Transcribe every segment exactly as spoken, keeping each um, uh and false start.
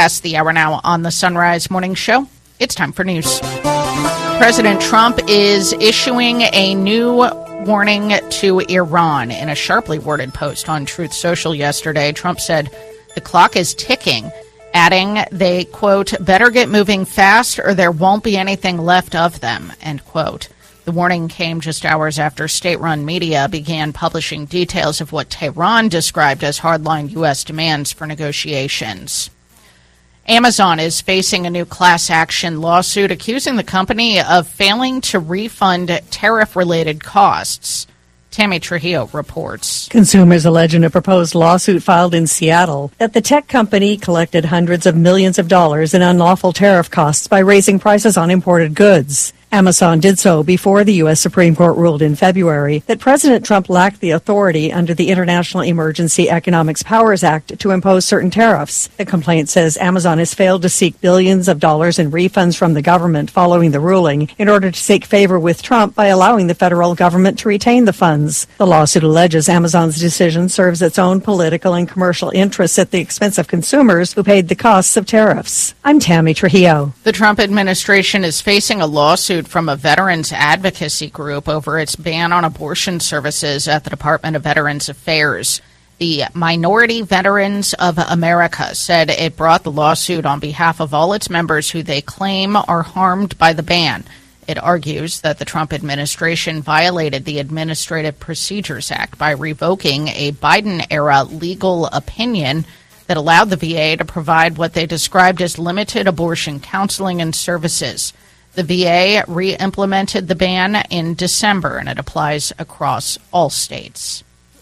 Past the hour now on the Sunrise Morning Show. It's time for news. President Trump is issuing a new warning to Iran. In a sharply worded post on Truth Social yesterday, Trump said the clock is ticking, adding they, quote, better get moving fast or there won't be anything left of them, end quote. The warning came just hours after state-run media began publishing details of what Tehran described as hardline U S demands for negotiations. Amazon is facing a new class action lawsuit accusing the company of failing to refund tariff-related costs. Tammy Trujillo reports. Consumers allege in a proposed lawsuit filed in Seattle that the tech company collected hundreds of millions of dollars in unlawful tariff costs by raising prices on imported goods. Amazon did so before the U S Supreme Court ruled in February that President Trump lacked the authority under the International Emergency Economics Powers Act to impose certain tariffs. The complaint says Amazon has failed to seek billions of dollars in refunds from the government following the ruling in order to seek favor with Trump by allowing the federal government to retain the funds. The lawsuit alleges Amazon's decision serves its own political and commercial interests at the expense of consumers who paid the costs of tariffs. I'm Tammy Trujillo. The Trump administration is facing a lawsuit from a veterans advocacy group over its ban on abortion services at the Department of Veterans Affairs. The Minority Veterans of America said it brought the lawsuit on behalf of all its members who they claim are harmed by the ban. It argues that the Trump administration violated the Administrative Procedures Act by revoking a Biden-era legal opinion that allowed the V A to provide what they described as limited abortion counseling and services. The V A re-implemented the ban in December, and it applies across all states.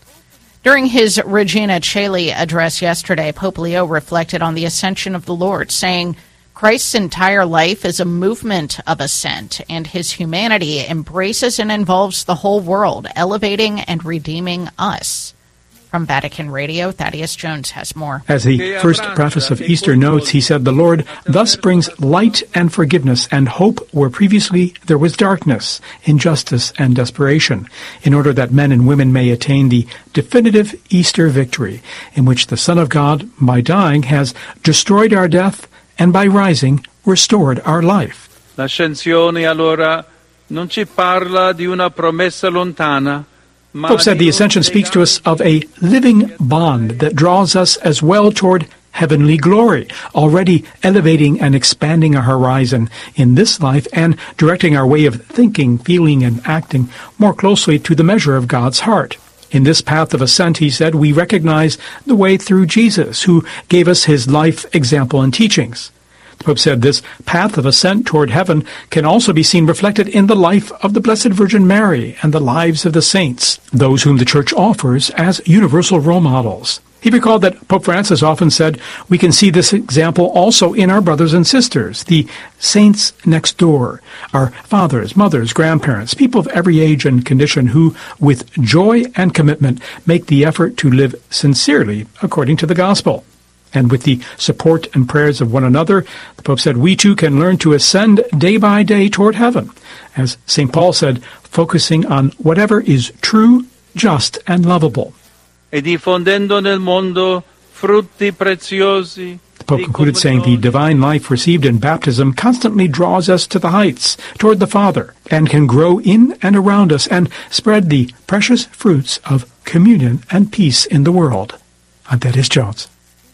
During his Regina Coeli address yesterday, Pope Leo reflected on the ascension of the Lord, saying, Christ's entire life is a movement of ascent, and his humanity embraces and involves the whole world, elevating and redeeming us. From Vatican Radio, Thaddeus Jones has more. As the first preface of Easter notes, he said, the Lord thus brings light and forgiveness and hope where previously there was darkness, injustice, and desperation, in order that men and women may attain the definitive Easter victory, in which the Son of God, by dying, has destroyed our death, and by rising, restored our life. L'ascensione allora non ci parla di una promessa lontana. Pope said the Ascension speaks to us of a living bond that draws us as well toward heavenly glory, already elevating and expanding our horizon in this life and directing our way of thinking, feeling, and acting more closely to the measure of God's heart. In this path of ascent, he said, we recognize the way through Jesus, who gave us his life, example, and teachings. The Pope said this path of ascent toward heaven can also be seen reflected in the life of the Blessed Virgin Mary and the lives of the saints, those whom the Church offers as universal role models. He recalled that Pope Francis often said, we can see this example also in our brothers and sisters, the saints next door, our fathers, mothers, grandparents, people of every age and condition who, with joy and commitment, make the effort to live sincerely according to the gospel. And with the support and prayers of one another, the Pope said, we too can learn to ascend day by day toward heaven. As Saint Paul said, focusing on whatever is true, just, and lovable. E diffondendo nel mondo frutti preziosi. The Pope concluded saying the divine life received in baptism constantly draws us to the heights, toward the Father, and can grow in and around us and spread the precious fruits of communion and peace in the world. I'm Thaddeus Jones.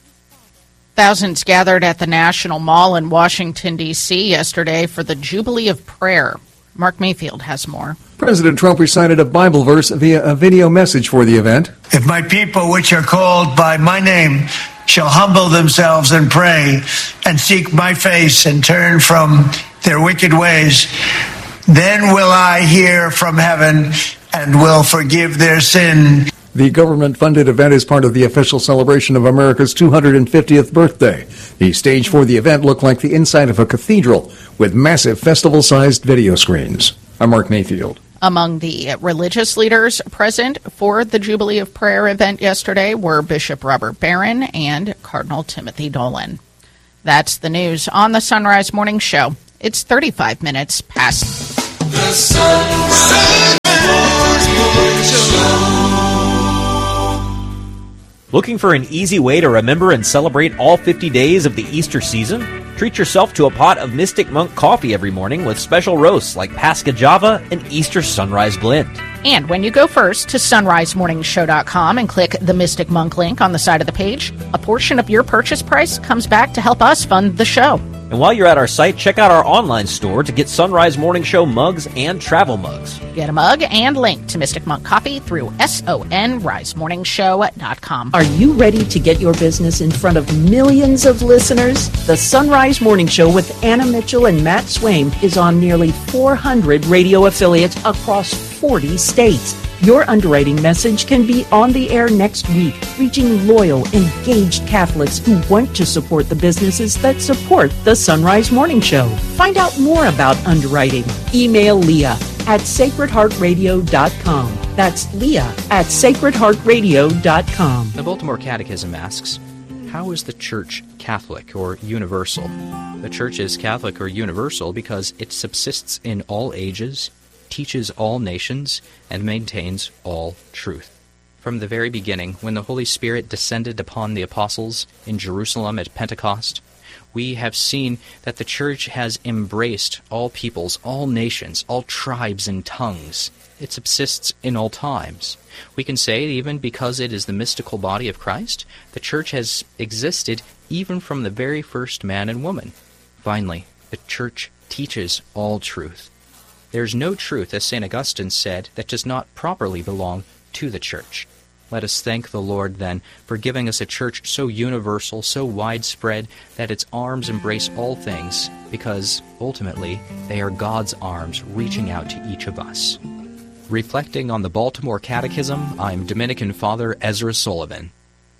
Thousands gathered at the National Mall in Washington, D C yesterday for the Jubilee of Prayer. Mark Mayfield has more. President Trump recited a Bible verse via a video message for the event. If my people, which are called by my name, shall humble themselves and pray and seek my face and turn from their wicked ways, then will I hear from heaven and will forgive their sin. The government-funded event is part of the official celebration of America's two hundred fiftieth birthday. The stage for the event looked like the inside of a cathedral with massive festival-sized video screens. I'm Mark Mayfield. Among the religious leaders present for the Jubilee of Prayer event yesterday were Bishop Robert Barron and Cardinal Timothy Dolan. That's the news on the Sunrise Morning Show. It's thirty-five minutes past. The Sunrise Morning Show. Looking for an easy way to remember and celebrate all fifty days of the Easter season? Treat yourself to a pot of Mystic Monk coffee every morning with special roasts like Pasca Java and Easter Sunrise Blend. And when you go first to sunrise morning show dot com and click the Mystic Monk link on the side of the page, a portion of your purchase price comes back to help us fund the show. And while you're at our site, check out our online store to get Sunrise Morning Show mugs and travel mugs. Get a mug and link to Mystic Monk Coffee through sunrise morning show dot com. Are you ready to get your business in front of millions of listeners? The Sunrise Morning Show with Anna Mitchell and Matt Swaim is on nearly four hundred radio affiliates across forty states. Your underwriting message can be on the air next week, reaching loyal, engaged Catholics who want to support the businesses that support the Sunrise Morning Show. Find out more about underwriting. Email Leah at sacred heart radio dot com. That's Leah at sacred heart radio dot com. The Baltimore Catechism asks, how is the Church Catholic or universal? The Church is Catholic or universal because it subsists in all ages, teaches all nations, and maintains all truth. From the very beginning, when the Holy Spirit descended upon the apostles in Jerusalem at Pentecost, we have seen that the Church has embraced all peoples, all nations, all tribes and tongues. It subsists in all times. We can say, even because it is the mystical body of Christ, the Church has existed even from the very first man and woman. Finally, the Church teaches all truth. There is no truth, as Saint Augustine said, that does not properly belong to the Church. Let us thank the Lord, then, for giving us a Church so universal, so widespread, that its arms embrace all things, because, ultimately, they are God's arms reaching out to each of us. Reflecting on the Baltimore Catechism, I'm Dominican Father Ezra Sullivan.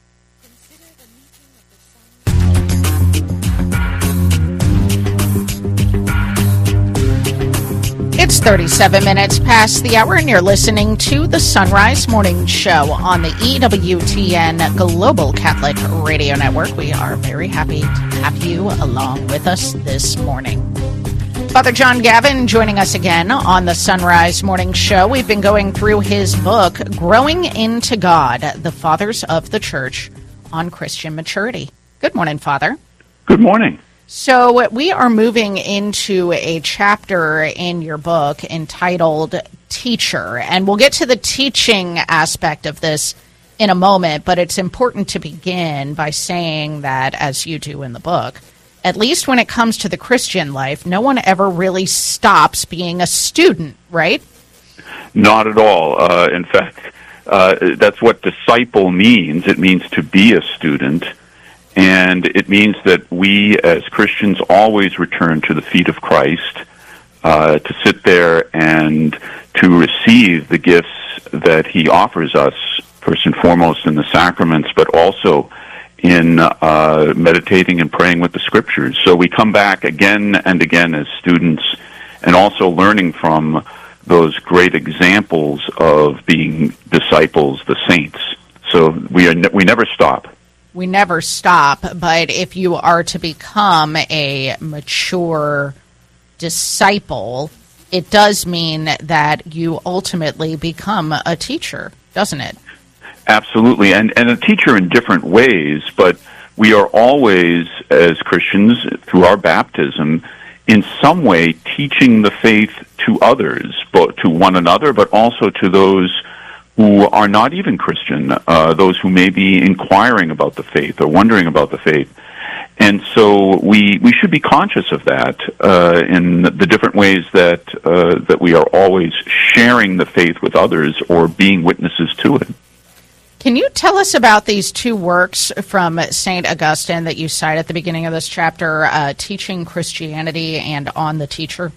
It's thirty-seven minutes past the hour, and you're listening to the Sunrise Morning Show on the E W T N Global Catholic Radio Network. We are very happy to have you along with us this morning. Father John Gavin joining us again on the Sunrise Morning Show. We've been going through his book, Growing into God, The Fathers of the Church on Christian Maturity. Good morning, Father. Good morning. So we are moving into a chapter in your book entitled Teacher, and we'll get to the teaching aspect of this in a moment, but it's important to begin by saying that, as you do in the book, at least when it comes to the Christian life, no one ever really stops being a student, right? Not at all. Uh, in fact, uh, that's what disciple means. It means to be a student. And it means that we as Christians always return to the feet of Christ, uh, to sit there and to receive the gifts that he offers us, first and foremost in the sacraments, but also in uh, meditating and praying with the Scriptures. So we come back again and again as students, and also learning from those great examples of being disciples, the saints. So we are ne- we never stop. We never stop, but if you are to become a mature disciple, it does mean that you ultimately become a teacher, doesn't it? Absolutely, and, and a teacher in different ways, but we are always, as Christians, through our baptism, in some way teaching the faith to others, both to one another, but also to those who are not even Christian, uh, those who may be inquiring about the faith or wondering about the faith. And so we we should be conscious of that uh, in the different ways that uh, that we are always sharing the faith with others or being witnesses to it. Can you tell us about these two works from Saint Augustine that you cite at the beginning of this chapter, uh, Teaching Christianity and On the Teacher?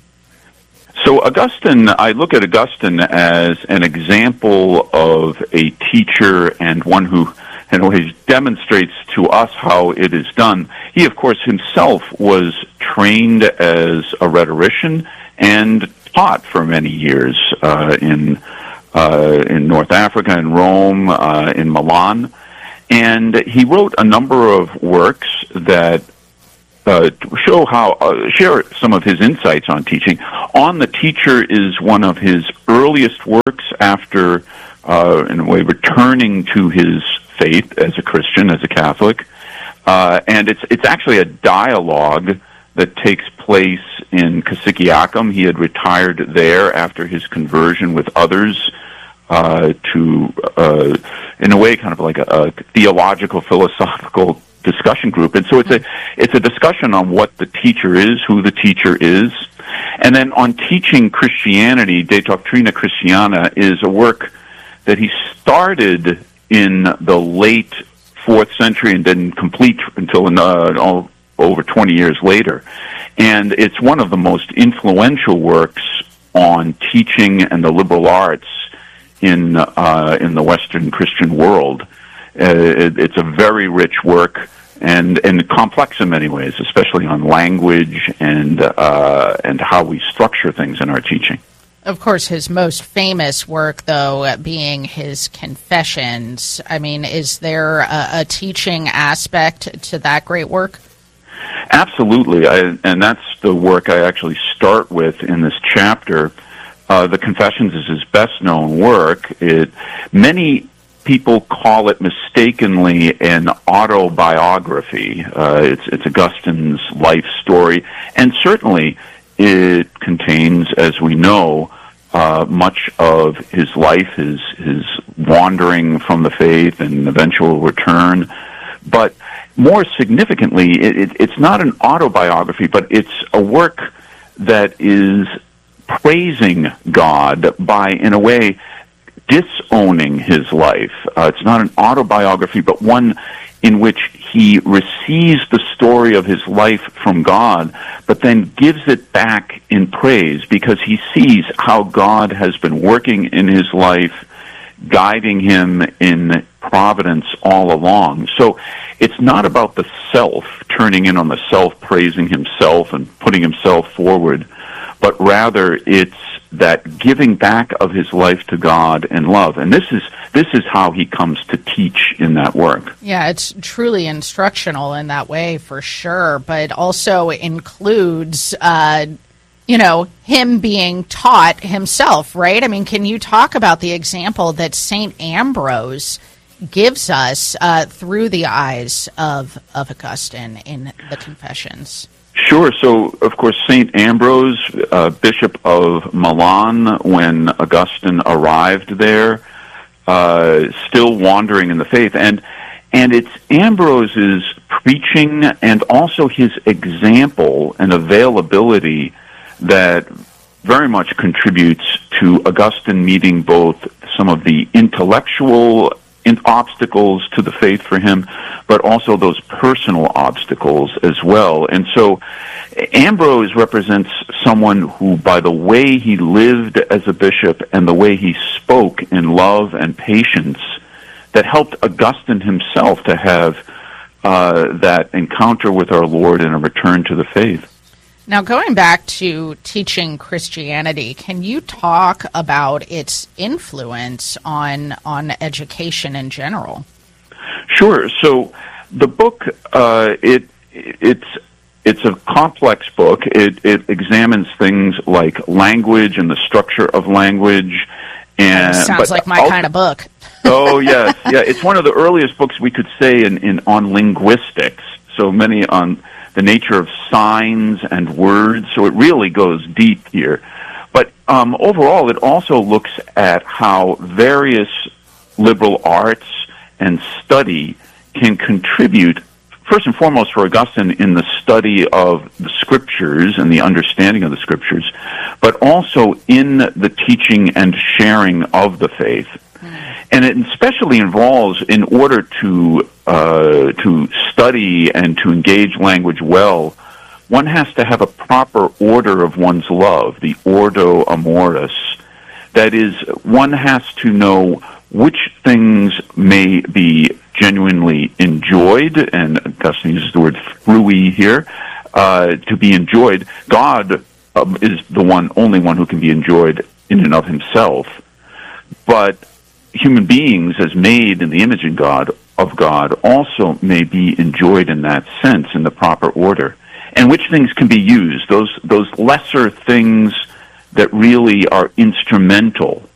So Augustine, I look at Augustine as an example of a teacher and one who in ways demonstrates to us how it is done. He, of course, himself was trained as a rhetorician and taught for many years uh, in uh, in North Africa, in Rome, uh, in Milan. And he wrote a number of works that Uh, show how, uh, share some of his insights on teaching. On the Teacher is one of his earliest works after, uh, in a way, returning to his faith as a Christian, as a Catholic. Uh, and it's it's actually a dialogue that takes place in Kasikiakum. He had retired there after his conversion with others uh, to, uh, in a way, kind of like a, a theological, philosophical discussion group. And so it's a it's a discussion on what the teacher is, who the teacher is. And then on teaching Christianity, De Doctrina Christiana is a work that he started in the late fourth century and didn't complete until in, uh, all, over twenty years later. And it's one of the most influential works on teaching and the liberal arts in uh, in the Western Christian world. Uh, it, it's a very rich work and and complex in many ways, especially on language and uh, and how we structure things in our teaching. Of course, his most famous work, though, being his Confessions. I mean, is there a, a teaching aspect to that great work? Absolutely, I, and that's the work I actually start with in this chapter. Uh, the Confessions is his best-known work. It many people call it mistakenly an autobiography. Uh, it's it's Augustine's life story, and certainly it contains, as we know, uh, much of his life, his his wandering from the faith and eventual return. But more significantly, it, it, it's not an autobiography, but it's a work that is praising God by, in a way, disowning his life. Uh, it's not an autobiography, but one in which he receives the story of his life from God, but then gives it back in praise because he sees how God has been working in his life, guiding him in providence all along. So it's not about the self, turning in on the self, praising himself and putting himself forward, but rather it's that giving back of his life to God and love. And this is this is how he comes to teach in that work. Yeah, it's truly instructional in that way, for sure, but also includes, uh, you know, him being taught himself, right? I mean, can you talk about the example that Saint Ambrose gives us uh, through the eyes of, of Augustine in the Confessions? Sure. So, of course, Saint Ambrose, uh, Bishop of Milan, when Augustine arrived there, uh, still wandering in the faith. And and it's Ambrose's preaching and also his example and availability that very much contributes to Augustine meeting both some of the intellectual in obstacles to the faith for him, but also those personal obstacles as well. And so Ambrose represents someone who, by the way he lived as a bishop and the way he spoke in love and patience, that helped Augustine himself to have uh, that encounter with our Lord and a return to the faith. Now, going back to teaching Christianity, can you talk about its influence on on education in general? Sure. So, the book uh, it it's it's a complex book. It it examines things like language and the structure of language. And sounds like my also, kind of book. Oh yes, yeah. It's one of the earliest books we could say in, in on linguistics. So many on the nature of signs and words, so it really goes deep here. But um, overall, it also looks at how various liberal arts and study can contribute, first and foremost for Augustine, in the study of the Scriptures and the understanding of the Scriptures, but also in the teaching and sharing of the faith. And it especially involves, in order to uh, to study and to engage language well, one has to have a proper order of one's love, the ordo amoris. That is, one has to know which things may be genuinely enjoyed, and Augustine uses the word frui here, uh, to be enjoyed. God um, is the one, only one who can be enjoyed in and of himself. But human beings, as made in the image of God, of God, also may be enjoyed in that sense, in the proper order. And which things can be used, those those lesser things that really are instrumental